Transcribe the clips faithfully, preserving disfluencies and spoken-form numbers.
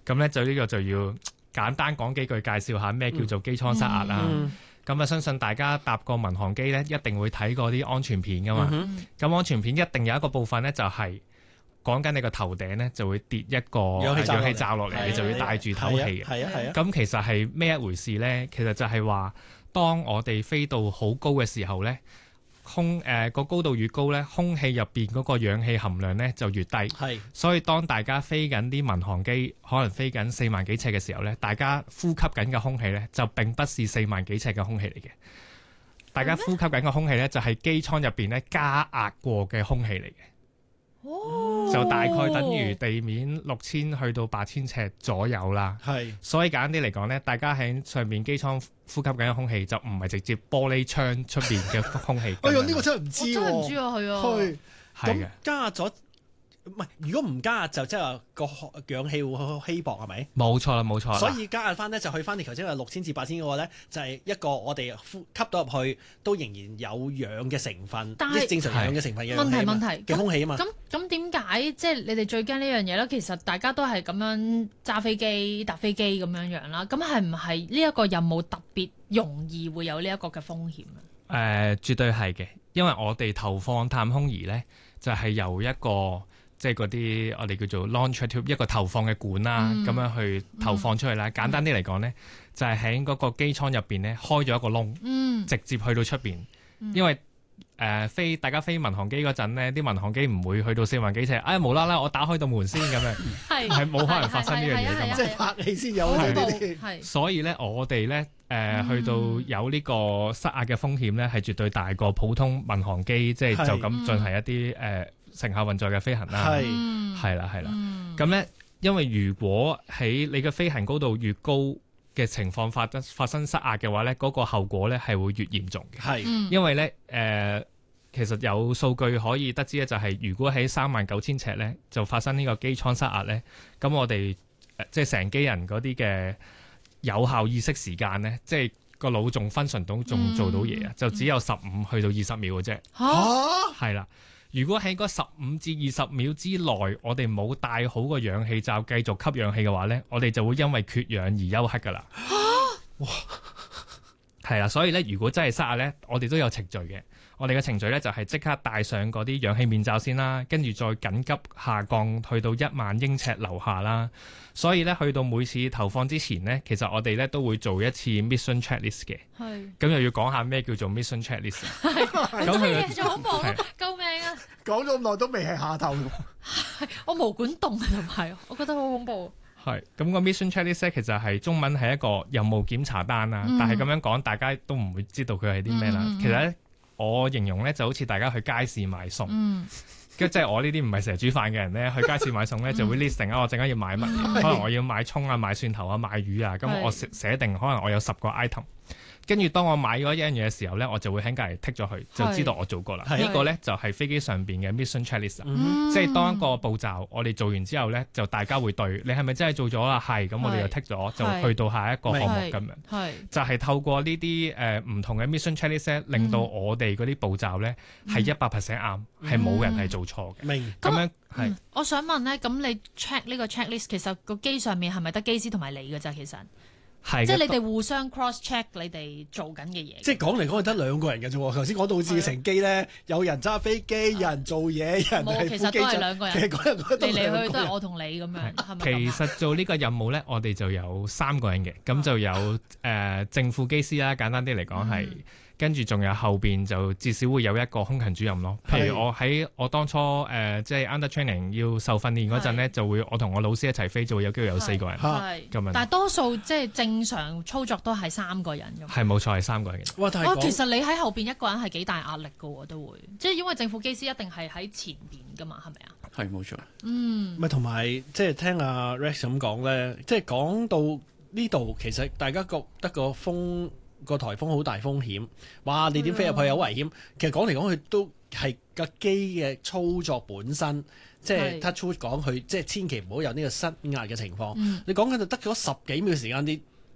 咁咧就呢個就要簡單講幾句介紹下咩叫做機艙失壓啦。咁啊、嗯，相信大家搭過民航機咧，一定會睇過啲安全片噶嘛。咁、嗯、安全片一定有一個部分咧，就係講緊你個頭頂咧就會跌一個氧氣罩落嚟，你就要戴住唞氣嘅。係啊係啊。咁、啊啊、其實係咩一回事咧？其實就係話，當我哋飛到好高嘅時候咧。空誒個、呃、高度越高咧，空氣入邊嗰個氧氣含量咧就越低。係，所以當大家飛緊啲民航機，可能飛緊四萬幾尺嘅時候咧，大家呼吸緊嘅空氣咧就並不是四萬幾尺嘅空氣嚟嘅。大家呼吸緊嘅空氣咧就係機艙入邊咧加壓過嘅空氣嚟嘅。哦，就大概等於地面六千去到八千尺左右啦。係，所以簡單啲嚟講咧，大家喺上面機艙呼吸緊嘅空氣就唔係直接玻璃窗出邊嘅空氣。 哎呀，呢、這個真係唔知喎， 真係唔知啊，係啊， 係咁加咗。唔係，如果唔加壓就即係話個氧氣會稀薄係咪？冇錯啦，冇錯啦。 所以加壓翻咧就去翻你頭先話六千至八千嗰個咧，就係一個我哋呼吸到入去都仍然有氧嘅成分，即係正常氧嘅成分嘅問題問題嘅空氣啊嘛。 咁咁點解即係你哋最驚呢樣嘢咧？其實大家都係咁樣揸飛機、搭飛機咁樣樣啦。咁係唔係呢一個任務特別容易會有呢一個嘅風險啊？誒、 呃，絕對係嘅，因為我哋投放太空儀咧，就係、是、由一個。即係嗰啲我哋叫做 launch tube 一個投放嘅管啦，咁、嗯、樣去投放出去啦。嗯、簡單啲嚟講咧，就係喺嗰個機艙入邊咧開咗一個窿，嗯、直接去到出邊。嗯、因為誒、呃、飛大家飛民航機嗰陣咧，啲民航機唔會去到四萬幾尺，哎無啦啦我打開道門先咁樣，係係冇可能發生呢樣嘢㗎嘛。 即係拍戲先有呢啲。 係所以咧，我哋咧誒去到有呢個失壓嘅風險咧，係絕對大過普通民航機，即係就咁進行一啲誒。呃乘客運載嘅飛行啦，係係啦係啦，咁咧、嗯，因為如果喺你嘅飛行高度越高嘅情況發生發生失壓嘅話咧，嗰、那個後果咧係會越嚴重嘅。係，因為咧誒、呃，其實有數據可以得知咧，就係如果喺三萬九千尺咧就發生呢個機艙失壓咧，咁我哋、呃、即係成機人嗰啲嘅有效意識時間咧，即係個腦仲分神到仲做到嘢啊，嗯、就只有十五去到二十秒嘅啫。嚇、啊，係啦。如果喺嗰十五至二十秒之內，我哋冇戴好個氧氣罩繼續吸氧氣嘅話咧，我哋就會因為缺氧而休克噶啦。哇！係啦，所以咧，如果真係失壓咧，我哋都有程序嘅。我哋嘅程序咧就係即刻戴上嗰啲氧氣面罩先啦，跟住再緊急下降去到一萬英尺樓下啦。所以咧，去到每次投放之前咧，其實我哋咧都會做一次 mission checklist 嘅。係。咁又要講下咩叫做 mission checklist？ 係。咁佢嘅好恐怖，救命啊！ 講咗咁耐都未係下頭。 我毛管戙啊，同埋我覺得好恐怖。 係。咁個 mission checklist 其實係中文係一個任務檢查單啦，嗯、但係咁樣講，大家都唔會知道佢係啲咩啦。嗯、其實咧。我形容咧就好似大家去街市買餸，跟住即係我呢啲唔係成日煮飯嘅人咧，去街市買餸咧就會 list 定啊，我陣間要買乜嘢，可能我要買葱啊、買蒜頭啊、買魚啊，咁我寫寫定可能我有十個 item。跟住當我買咗一樣嘢嘅時候咧，我就會喺隔離剔咗佢，就知道我做過啦。呢個咧就係飛機上邊嘅 mission checklist，即係當一個步驟我哋做完之後咧，就大家會對你係咪真係做咗啦？係，咁我哋就剔咗，就去到下一個項目咁樣。係就係透過呢啲誒唔同嘅 mission checklist，令到我哋嗰啲步驟咧係一百 percent 啱，係冇人係做錯嘅。明咁樣係。 我想問咧，咁你 check 呢個 checklist，其實個機上面係咪得機師同埋你㗎咋？其實？係，即係你哋互相 cross check 你哋做緊嘅嘢。即係講嚟講去得兩個人嘅啫喎。頭先講到好似乘機咧，有人揸飛機，有人做嘢，有人係副機長。冇，其實都係兩個人。其實嗰日嗰嚟嚟去去都係我同你咁樣，係咪？ 其實做呢個任務咧，我哋就有三個人嘅，咁就有誒、呃、正副機師啦。簡單啲嚟講係。嗯跟住仲有後邊就至少會有一個空勤主任咯。譬如我喺我當初誒、呃、即係 under training 要受訓練嗰陣咧，就會我同我老師一齊飛，就會有機會有四個人。係咁樣。 但係多數即係正常操作都係三個人咁。 係冇錯，係三個人嘅。 哇！但係其實你喺後邊一個人係幾大壓力㗎喎，都會即係因為正副機師一定係喺前邊㗎嘛，係咪啊？ 係冇錯。 嗯。 咪同埋即係聽阿 Rex 咁講咧，即係講到呢度，其實大家覺得個風。個颱風好大風險，哇！你點飛入去有危險？其實講嚟講去都係架機嘅操作本身，即係 touch wood 講佢，即係千祈唔好有呢個失壓嘅情況。嗯、你講緊就得咗十幾秒時間，啲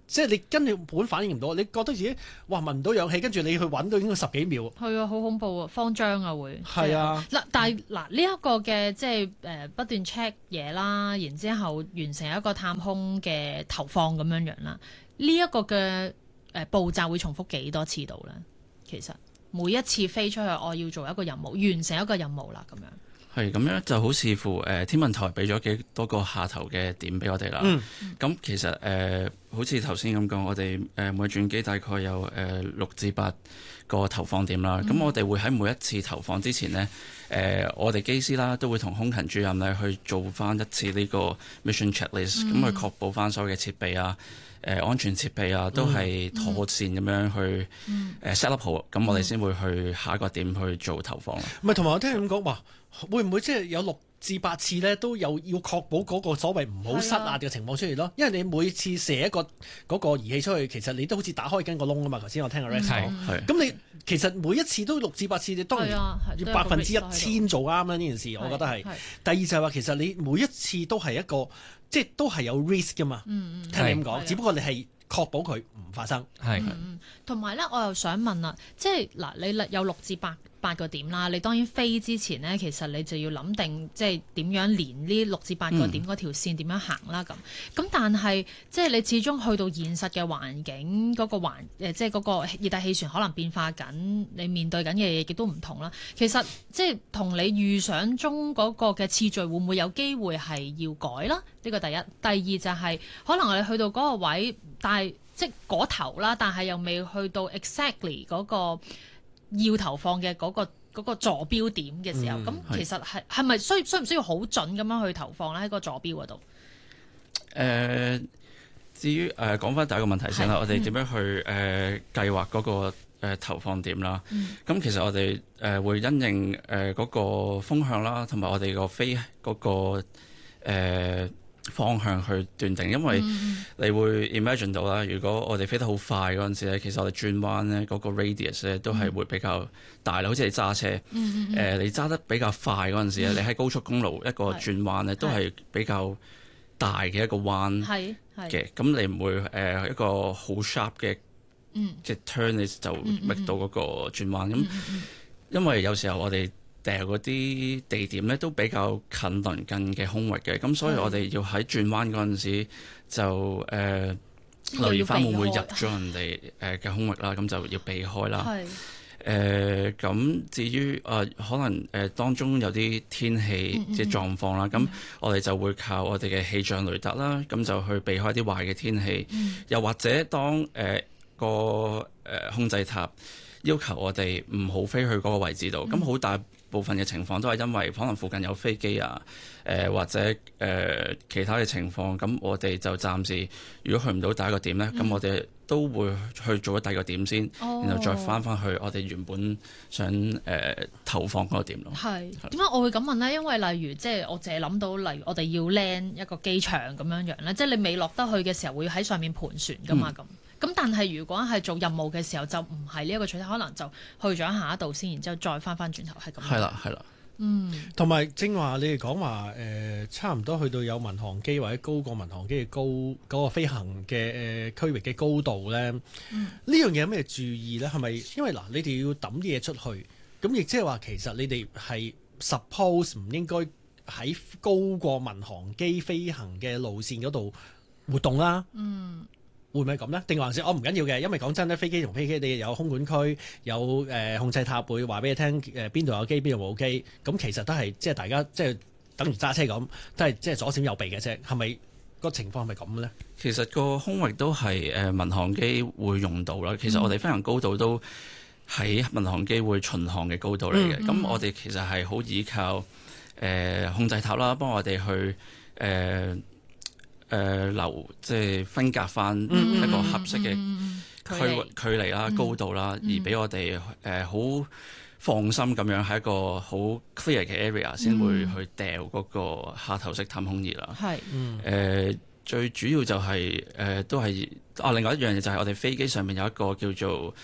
即係你根本反應唔到，你覺得自己哇聞唔到氧氣，跟住你去揾到應該十幾秒。 係啊，好恐怖啊，慌張啊會。 係啊， 嗱，但係嗱呢一個嘅即係誒不斷 check 嘢啦，然之後完成一個探空嘅投放咁樣樣啦。呢、這、一個嘅誒步驟會重複幾多次到咧？其實每一次飛出去，我要做一個任務，完成一個任務啦，咁樣。 係咁樣就好視乎誒、呃、天文台俾咗幾多個下頭嘅點俾我哋啦。咁、嗯、其實誒、呃、好似頭先咁講，我哋誒、呃、每轉機大概有誒、呃、六至八個投放點啦。咁、嗯、我哋會喺每一次投放之前呢，誒、呃、我哋機師啦都會同空勤主任咧去做翻一次呢個 mission checklist，咁、嗯、去確保翻所有嘅設備啊、誒、呃、安全設備啊都係妥善咁樣去誒 set up 好，咁、嗯、我哋先會去下一個點去做投放。 唔係，同埋我聽你咁講話。會唔會即係有六至八次咧，都有要確保嗰個所謂唔好失壓嘅情況出嚟咯？啊、因為你每次射一個嗰個儀器出去，其實你都好似打開緊個窿啊嘛。頭先我聽阿 Rex 講，咁你其實每一次都六至八次，你當然要百分之一千做啱啦呢件事，我覺得係。第二就係話，其實你每一次都係一個，即係都係有 risk 噶嘛。嗯嗯，聽你咁講，只不過你係確保佢唔發生。係， 同埋咧，我又想問啦，即係嗱，你有六至八。八個點啦，你當然飛之前呢，其實你就要諗定即係點樣連呢六至八個點嗰條線點樣行啦咁。咁、嗯、但係即係你始終去到現實嘅環境嗰、嗰個環誒，即係嗰個熱帶氣旋可能變化緊，你面對緊嘅嘢亦都唔同啦。其實即係同你預想中嗰個嘅次序會唔會有機會係要改啦？呢個第一，第二就係、是、可能我哋去到嗰個位，但係即係嗰頭啦，但係又未去到 exactly 嗰、嗰個。要投放嘅嗰、嗰個嗰、嗰個坐標點嘅時候，咁、嗯、其實係係咪需需唔需要好準咁樣去投放咧？喺個坐標嗰度？誒、 呃，至於誒講翻第一個問題先啦，我哋點樣去誒、呃、計劃嗰、嗰個、呃、投放點啦？咁、嗯、其實我哋誒、呃、會因應誒嗰、呃嗰個風向啦，同埋我哋個飛嗰、嗰個、呃方向去斷定，因為你會 imagine 到啦。如果我哋飛得好快嗰陣時咧，其實我哋轉彎咧嗰個 radius 咧都係會比較大啦。好似你揸車，誒、嗯呃、你揸得比較快嗰陣時咧，嗯、你喺高速公路一個轉彎咧都係比較大嘅一個彎嘅。咁你唔會誒、呃、一個好 sharp 嘅即係 turn 你就 make 到嗰個轉彎。咁、嗯嗯嗯、因為有時候我哋誒嗰啲地點咧都比較近鄰近嘅空域嘅，咁所以我哋要喺轉彎嗰陣時就誒、呃、留意翻會唔會入咗人哋誒嘅空域啦，咁就要避開啦。誒咁、呃、至於啊、呃、可能誒、呃、當中有啲天氣即係狀況啦，咁、嗯嗯、我哋就會靠我哋嘅氣象雷達啦，咁就去避開啲壞嘅天氣。嗯、又或者當誒、呃、個誒、呃、控制塔要求我哋唔好飛去嗰個位置度，咁好、嗯、大部分嘅情況都係因為可能附近有飛機啊，誒、呃、或者誒、呃、其他嘅情況，咁我哋就暫時如果去唔到第一個點咧，咁、嗯、我哋都會去做咗第二個點先，哦、然後再翻翻去我哋原本想誒、呃、投放嗰個點咯。係點解我會咁問咧？因為例如即係我淨係諗到，例如我哋要 land 一個機場咁樣樣咧，即係你未落得去嘅時候會喺上面盤旋噶嘛咁。嗯咁但係如果係做任務嘅時候就唔係呢一個取態，可能就去咗下一度先，然之後再翻翻轉頭係咁。 係啦，係啦。 嗯，同埋正話你哋講話誒，差唔多去到有民航機或者高過民航機嘅高嗰、嗰個飛行嘅誒、呃、區域嘅高度咧，呢、嗯、樣嘢有咩注意咧？係咪因為嗱，你哋要抌啲嘢出去，咁亦即係話其實你哋係 suppose 唔應該喺高過民航機飛行嘅路線嗰度活動啦？嗯。會唔會咁呢？定還是我唔緊要嘅？因為講真咧，飛機同飛機你有空管區，有誒、呃、控制塔會話俾你聽誒邊度有機，邊度冇機。咁其實都係即係大家即係等於揸車咁，都係即係左閃右避嘅啫。係咪個情況係咪咁呢？ 其實個空域都係誒民航機會用到啦。其實我哋飛行高度都喺民航機會巡航嘅高度嚟嘅。咁、嗯、我哋其實係好依靠誒、呃、控制塔啦，幫我哋去誒。呃誒、呃、留即係分隔翻一個合適嘅區域、嗯、距離啦、嗯、高度啦，嗯、而俾我哋誒好放心咁樣喺一個好 clear 嘅 area 先會去掉嗰個下頭式探空儀啦。係誒、嗯呃、最主要就係、是、誒、呃、都係啊，另外一樣嘢就係我哋飛機上面有一個叫做誒、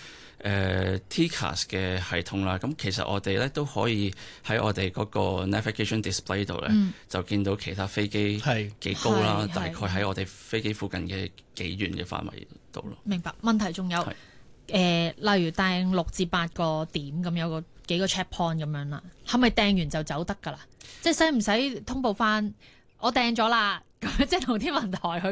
誒 T C A S 嘅系統啦，咁其實我哋咧都可以喺我哋嗰個 navigation display 度咧，嗯、就見到其他飛機係幾高啦，大概喺我哋飛機附近嘅幾遠嘅範圍度咯。 明白。問題仲有誒、呃，例如掟六至八個點咁，有個幾個 check point 咁樣啦，係咪掟完就走得㗎啦？即係使唔使通報翻我掟咗啦？即係同天文台去